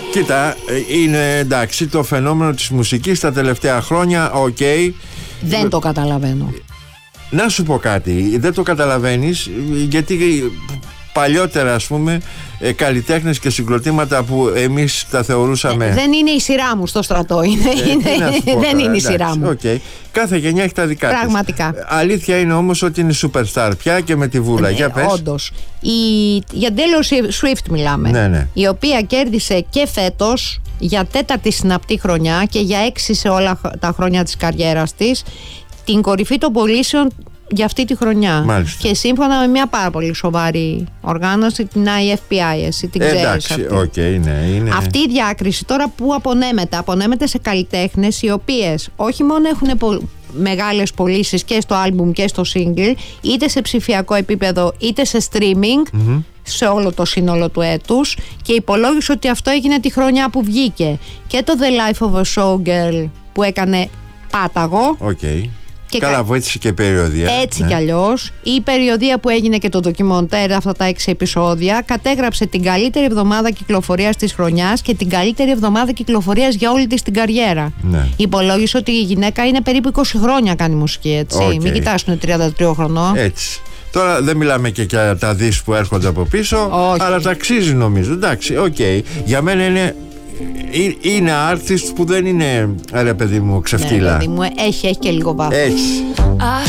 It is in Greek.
Κοίτα, είναι εντάξει το φαινόμενο της μουσικής τα τελευταία χρόνια, Δεν το καταλαβαίνω. Να σου πω κάτι, δεν το καταλαβαίνεις γιατί παλιότερα, ας πούμε, καλλιτέχνες και συγκροτήματα που εμείς τα θεωρούσαμε. Δεν είναι η σειρά μου στο στρατό. Δεν είναι η σειρά μου. Κάθε γενιά έχει τα δικά της. Πραγματικά. Αλήθεια είναι όμως ότι είναι superstar πια και με τη βούλα. Για πες. Όντως. Για Taylor Swift μιλάμε. Ναι. Η οποία κέρδισε και φέτος για 4η συναπτή χρονιά και για 6 σε όλα τα χρόνια της καριέρας της την κορυφή των πωλήσεων για αυτή τη χρονιά. Μάλιστα. Και σύμφωνα με μια πάρα πολύ σοβαρή οργάνωση, την IFPI, εσύ την ξέρεις. Εντάξει, είναι. Αυτή η διάκριση τώρα που απονέμεται σε καλλιτέχνες οι οποίες όχι μόνο έχουν μεγάλες πωλήσεις και στο άλμπουμ και στο single, είτε σε ψηφιακό επίπεδο είτε σε streaming, σε όλο το σύνολο του έτους, και υπολόγισε ότι αυτό έγινε τη χρονιά που βγήκε και το The Life of a Showgirl που έκανε πάταγο. Καλά, βοήθησε και η περιοδία. Έτσι κι αλλιώς. Η περιοδία που έγινε και το ντοκιμοντέρ, αυτά τα 6 επεισόδια, κατέγραψε την καλύτερη εβδομάδα κυκλοφορίας της χρονιάς και την καλύτερη εβδομάδα κυκλοφορίας για όλη της την καριέρα. Υπολόγισε ότι η γυναίκα είναι περίπου 20 χρόνια κάνει μουσική, έτσι. Μην κοιτάς, είναι 33 χρονών. Έτσι. Τώρα δεν μιλάμε και για τα δις που έρχονται από πίσω, αλλά τα αξίζει νομίζω. Εντάξει, για μένα είναι artist που δεν είναι, ρε παιδί μου, ξεφτύλα. Ναι, παιδί μου, έχει και λίγο βάθος. Έτσι.